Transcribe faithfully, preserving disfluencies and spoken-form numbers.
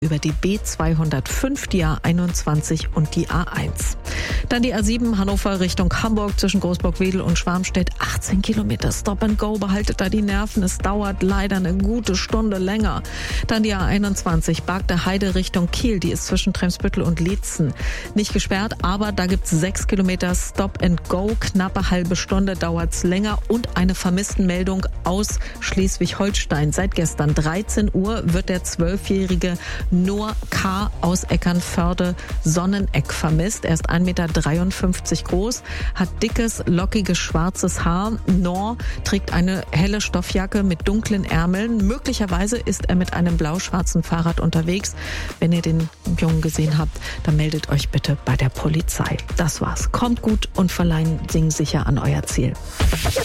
über die B zweihundertfünf, die A einundzwanzig und die A eins. Dann die A sieben Hannover Richtung Hamburg zwischen Großburg-Wedel und Schwarmstedt. achtzehn Kilometer Stop and Go, behaltet da die Nerven. Es dauert leider eine gute Stunde länger. Dann die A einundzwanzig Bargter Heide Richtung Kiel. Die ist zwischen Tremsbüttel und Lietzen nicht gesperrt, aber da gibt's sechs Kilometer Stop and Go. Knappe halbe Stunde dauert's länger. Und eine Vermisstenmeldung aus Schleswig-Holstein. Seit gestern dreizehn Uhr wird der zwölfjährige Noah K. aus Eckernförde-Sonneneck vermisst. Er ist ein Meter dreiundfünfzig groß, hat dickes, lockiges, schwarzes Haar. Noah trägt eine helle Stoffjacke mit dunklen Ärmeln. Möglicherweise ist er mit einem blau-schwarzen Fahrrad unterwegs. Wenn ihr den Jungen gesehen habt, dann meldet euch bitte bei der Polizei. Das war's. Kommt gut und verleihen Sing sicher an euer Ziel.